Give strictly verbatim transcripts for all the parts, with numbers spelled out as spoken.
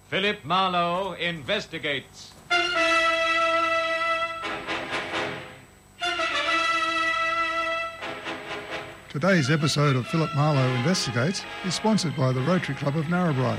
Philip Marlowe investigates. Today's episode of Philip Marlowe Investigates is sponsored by the Rotary Club of Narrabri.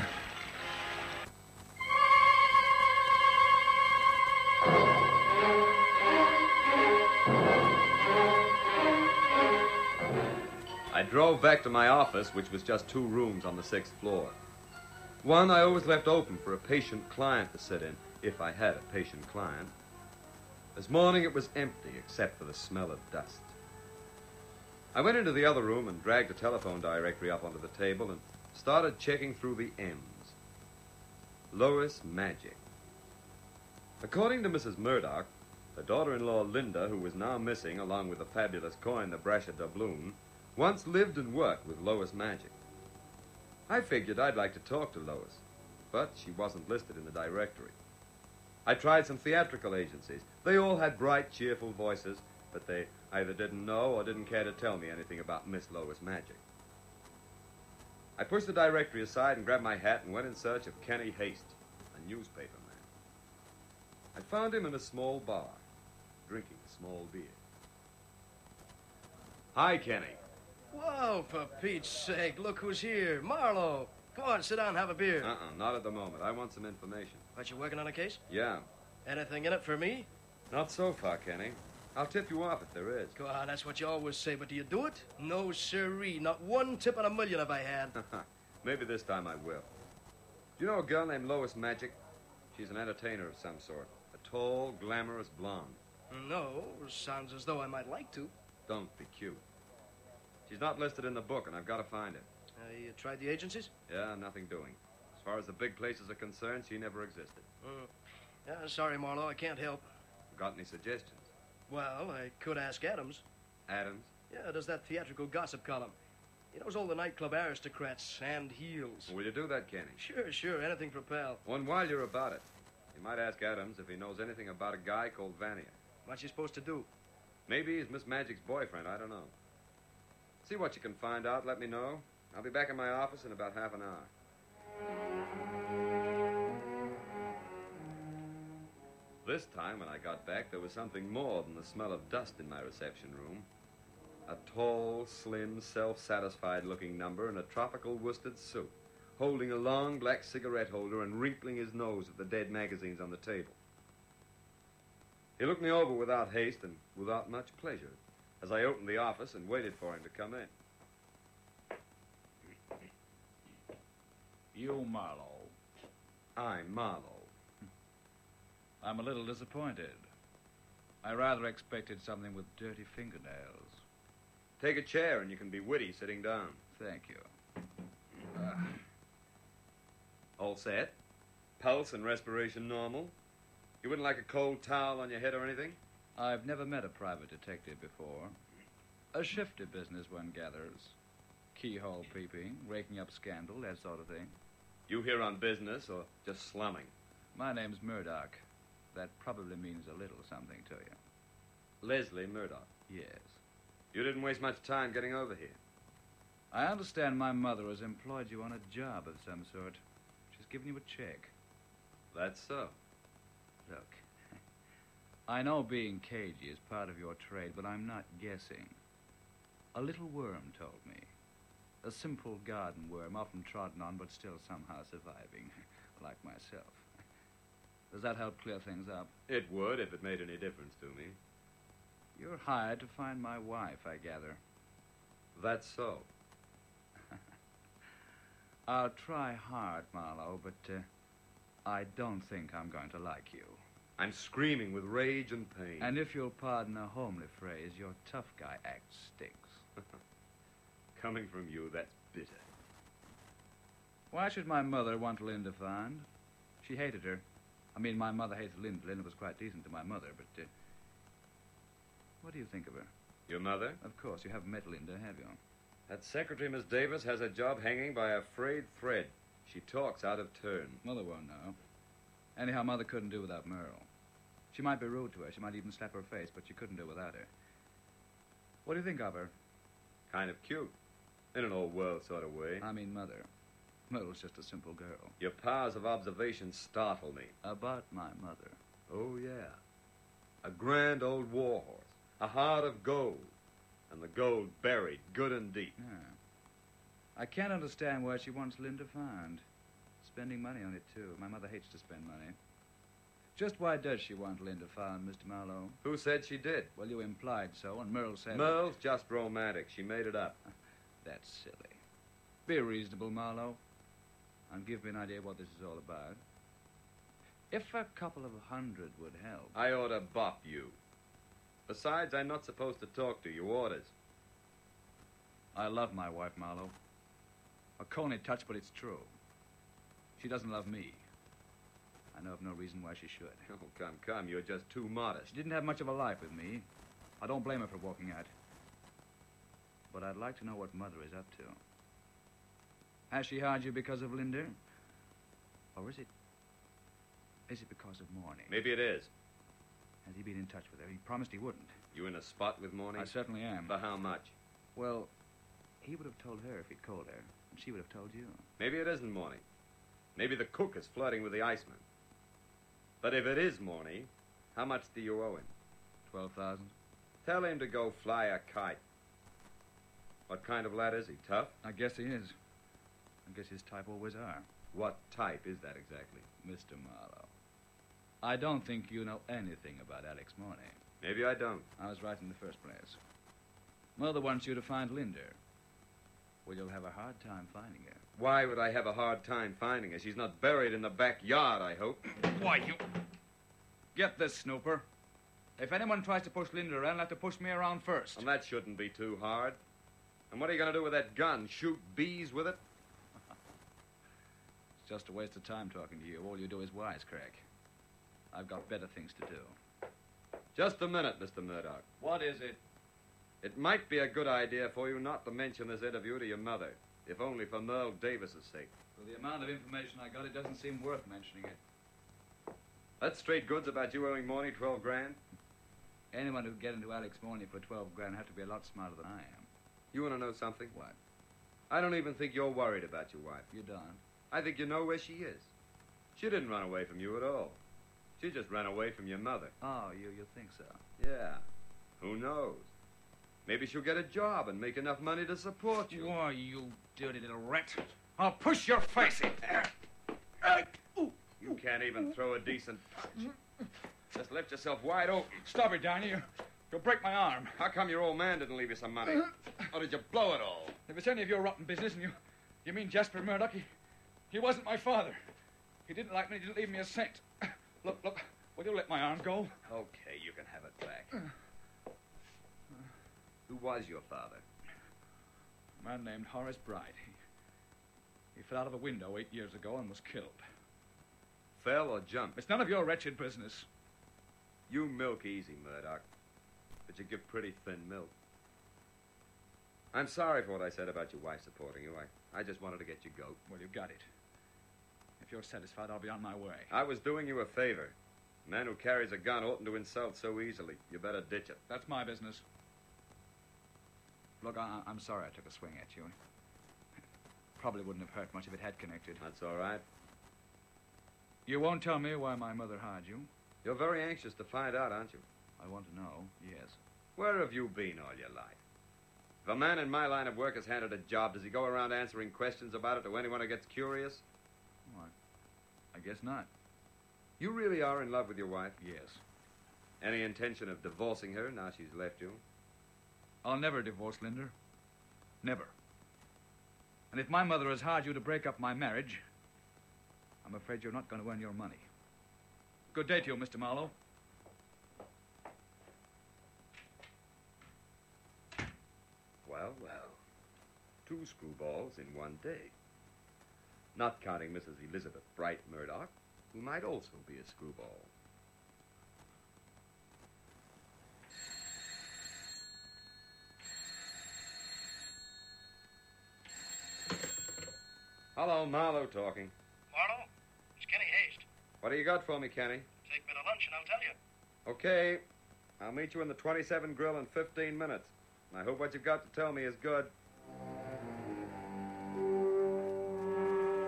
I drove back to my office, which was just two rooms on the sixth floor. One I always left open for a patient client to sit in, if I had a patient client. This morning it was empty, except for the smell of dust. I went into the other room and dragged the telephone directory up onto the table and started checking through the M's. Lois Magic. According to Missus Murdoch, the daughter-in-law Linda, who was now missing, along with the fabulous coin, the Brasher doubloon, once lived and worked with Lois Magic. I figured I'd like to talk to Lois, but she wasn't listed in the directory. I tried some theatrical agencies. They all had bright, cheerful voices, but they either didn't know or didn't care to tell me anything about Miss Lois Magic. I pushed the directory aside and grabbed my hat and went in search of Kenny Haste, a newspaper man. I found him in a small bar, drinking a small beer. Hi, Kenny. Whoa, for Pete's sake, look who's here. Marlowe. Come on, sit down and have a beer. Uh-uh, not at the moment. I want some information. What, you working on a case? Yeah. Anything in it for me? Not so far, Kenny. I'll tip you off if there is. Go on, that's what you always say, but do you do it? No, sirree. Not one tip on a million have I had. Maybe this time I will. Do you know a girl named Lois Magic? She's an entertainer of some sort. A tall, glamorous blonde. No, sounds as though I might like to. Don't be cute. She's not listed in the book, and I've got to find her. Uh, you tried the agencies? Yeah, nothing doing. As far as the big places are concerned, she never existed. Mm. Yeah, sorry, Marlowe, I can't help. Got any suggestions? Well, I could ask Adams. Adams? Yeah, does that theatrical gossip column. He knows all the nightclub aristocrats and heels. Will you do that, Kenny? Sure, sure, anything for pal. Well, and while you're about it, you might ask Adams if he knows anything about a guy called Vanier. What's he supposed to do? Maybe he's Miss Magic's boyfriend, I don't know. See what you can find out, let me know. I'll be back in my office in about half an hour. This time, when I got back, there was something more than the smell of dust in my reception room. A tall, slim, self-satisfied-looking number in a tropical worsted suit, holding a long black cigarette holder and wrinkling his nose at the dead magazines on the table. He looked me over without haste and without much pleasure as I opened the office and waited for him to come in. You, Marlowe. I'm Marlowe. I'm a little disappointed. I rather expected something with dirty fingernails. Take a chair and you can be witty sitting down. Thank you. Uh, All set? Pulse and respiration normal? You wouldn't like a cold towel on your head or anything? I've never met a private detective before. A shifty business, one gathers. Keyhole peeping, raking up scandal, that sort of thing. You here on business or just slumming? My name's Murdoch. That probably means a little something to you. Leslie Murdoch. Yes. You didn't waste much time getting over here. I understand my mother has employed you on a job of some sort. She's given you a check. That's so. Look, I know being cagey is part of your trade, but I'm not guessing. A little worm told me. A simple garden worm, often trodden on, but still somehow surviving, like myself. Does that help clear things up? It would, if it made any difference to me. You're hired to find my wife, I gather. That's so. I'll try hard, Marlowe, but uh, I don't think I'm going to like you. I'm screaming with rage and pain. And if you'll pardon a homely phrase, your tough guy act stinks. Coming from you, that's bitter. Why should my mother want Linda found? She hated her. I mean, my mother hated Linda. Linda was quite decent to my mother, but... Uh, what do you think of her? Your mother? Of course, you haven't met Linda, have you? That secretary, Miss Davis, has a job hanging by a frayed thread. She talks out of turn. Mother won't know. Anyhow, Mother couldn't do without Merle. She might be rude to her. She might even slap her face, but she couldn't do without her. What do you think of her? Kind of cute. In an old world sort of way. I mean, Mother. Myrtle's just a simple girl. Your powers of observation startle me. About my mother. Oh, yeah. A grand old war horse. A heart of gold. And the gold buried good and deep. Yeah. I can't understand why she wants Linda found. Spending money on it, too. My mother hates to spend money. Just why does she want Linda found, Mister Marlowe? Who said she did? Well, you implied so, and Merle said... Merle's just romantic. She made it up. That's silly. Be reasonable, Marlowe, and give me an idea what this is all about. If a couple of hundred would help... I ought to bop you. Besides, I'm not supposed to talk to you. Orders. I love my wife, Marlowe. A corny touch, but it's true. She doesn't love me. I know of no reason why she should. Oh, come, come. You're just too modest. She didn't have much of a life with me. I don't blame her for walking out. But I'd like to know what Mother is up to. Has she hired you because of Linda? Or is it... Is it because of Morning? Maybe it is. Has he been in touch with her? He promised he wouldn't. You in a spot with Morning? I certainly am. For how much? Well, he would have told her if he'd called her, and she would have told you. Maybe it isn't Morning. Maybe the cook is flirting with the Iceman. But if it is Morning, how much do you owe him? Twelve thousand. Tell him to go fly a kite. What kind of lad is he? Tough? I guess he is. I guess his type always are. What type is that exactly? Mister Marlowe, I don't think you know anything about Alex Morning. Maybe I don't. I was right in the first place. Mother wants you to find Linda. Well, you'll have a hard time finding her. Why would I have a hard time finding her? She's not buried in the backyard, I hope. Why, you... Get this, Snooper. If anyone tries to push Linda around, they'll have to push me around first. And that shouldn't be too hard. And what are you going to do with that gun? Shoot bees with it? It's just a waste of time talking to you. All you do is wisecrack. I've got better things to do. Just a minute, Mister Murdoch. What is it? It might be a good idea for you not to mention this interview to your mother, if only for Merle Davis's sake. For the amount of information I got, it doesn't seem worth mentioning it. That's straight goods about you owing Morning twelve grand? Anyone who'd get into Alex Morning for twelve grand have to be a lot smarter than I am. You want to know something? What? I don't even think you're worried about your wife. You don't? I think you know where she is. She didn't run away from you at all. She just ran away from your mother. Oh, you, you think so? Yeah. Who knows? Maybe she'll get a job and make enough money to support you. Why, you dirty little rat. I'll push your face in. You can't even throw a decent punch. Just left yourself wide open. Stop it, Downey. You, you'll break my arm. How come your old man didn't leave you some money? Or did you blow it all? If it's any of your rotten business, and you, you mean Jasper Murdoch, he, he wasn't my father. He didn't like me, he didn't leave me a cent. Look, look, will you let my arm go? Okay, you can have it back. Who was your father? A man named Horace Bright. He, he fell out of a window eight years ago and was killed. Fell or jumped? It's none of your wretched business. You milk easy, Murdoch. But you give pretty thin milk. I'm sorry for what I said about your wife supporting you. I, I just wanted to get you goat. Well, you got it. If you're satisfied, I'll be on my way. I was doing you a favor. A man who carries a gun oughtn't to insult so easily. You better ditch it. That's my business. Look, I, I'm sorry I took a swing at you. Probably wouldn't have hurt much if it had connected. That's all right. You won't tell me why my mother hired you? You're very anxious to find out, aren't you? I want to know, yes. Where have you been all your life? If a man in my line of work is handed a job, does he go around answering questions about it to anyone who gets curious? What? I guess not. You really are in love with your wife? Yes. Any intention of divorcing her now she's left you? I'll never divorce Linda. Never. And if my mother has hired you to break up my marriage, I'm afraid you're not going to earn your money. Good day to you, Mister Marlowe. Well, well. Two screwballs in one day. Not counting Missus Elizabeth Bright Murdoch, who might also be a screwball. Hello, Marlowe talking. Marlowe, it's Kenny Haste. What do you got for me, Kenny? Take me to lunch and I'll tell you. Okay. I'll meet you in the twenty-seven Grill in fifteen minutes. I hope what you've got to tell me is good.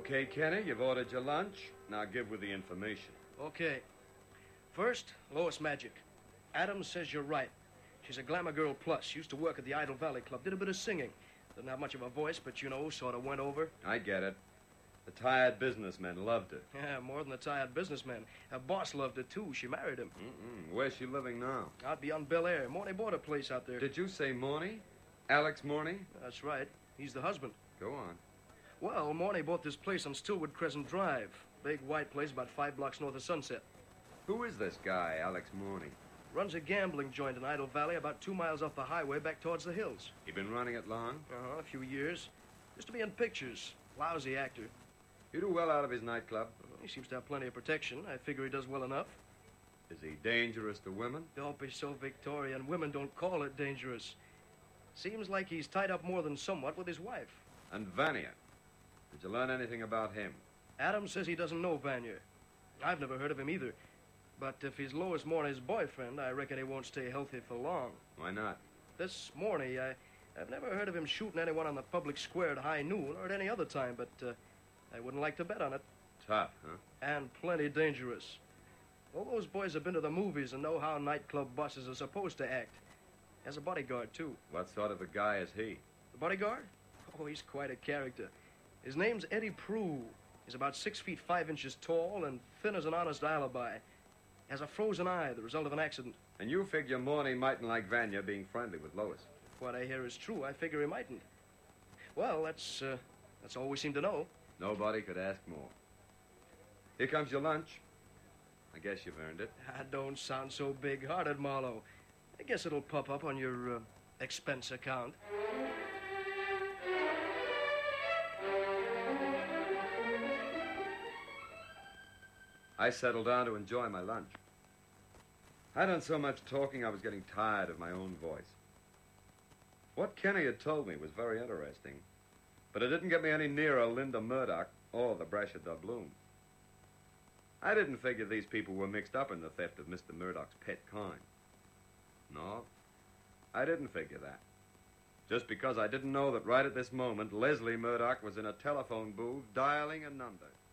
Okay, Kenny, you've ordered your lunch. Now give with the information. Okay. First, Lois Magic. Adams says you're right. She's a glamour girl plus. Used to work at the Idle Valley Club. Did a bit of singing. Didn't have much of a voice, but, you know, sort of went over. I get it. The tired businessmen loved her. Yeah, more than the tired businessman. Her boss loved her, too. She married him. Mm-mm. Where's she living now? Out beyond Bel Air. Morney bought a place out there. Did you say Morney? Alex Morney? That's right. He's the husband. Go on. Well, Morney bought this place on Stillwood Crescent Drive. Big white place about five blocks north of Sunset. Who is this guy, Alex Morney? Runs a gambling joint in Idle Valley about two miles off the highway back towards the hills. You been running it long? Uh-huh, a few years. Used to be in pictures. Lousy actor. You do well out of his nightclub. He seems to have plenty of protection. I figure he does well enough. Is he dangerous to women? Don't be so Victorian. Women don't call it dangerous. Seems like he's tied up more than somewhat with his wife. And Vanya? Did you learn anything about him? Adams says he doesn't know Vanya. I've never heard of him either. But if he's Lois Morney's boyfriend, I reckon he won't stay healthy for long. Why not? This Morney, I, I've never heard of him shooting anyone on the public square at high noon or at any other time, but uh, I wouldn't like to bet on it. Tough, huh? And plenty dangerous. All those boys have been to the movies and know how nightclub bosses are supposed to act. Has a bodyguard, too. What sort of a guy is he? The bodyguard? Oh, he's quite a character. His name's Eddie Prue. He's about six feet five inches tall and thin as an honest alibi. Has a frozen eye, the result of an accident. And you figure Morney mightn't like Vanya being friendly with Lois. If what I hear is true, I figure he mightn't. Well, that's, uh, that's all we seem to know. Nobody could ask more. Here comes your lunch. I guess you've earned it. Ah, don't sound so big-hearted, Marlowe. I guess it'll pop up on your uh, expense account. I settled down to enjoy my lunch. I'd done so much talking, I was getting tired of my own voice. What Kenny had told me was very interesting, but it didn't get me any nearer Linda Murdoch or the Brasher Doubloon. I didn't figure these people were mixed up in the theft of Mister Murdoch's pet coin. No, I didn't figure that. Just because I didn't know that right at this moment, Leslie Murdoch was in a telephone booth dialing a number.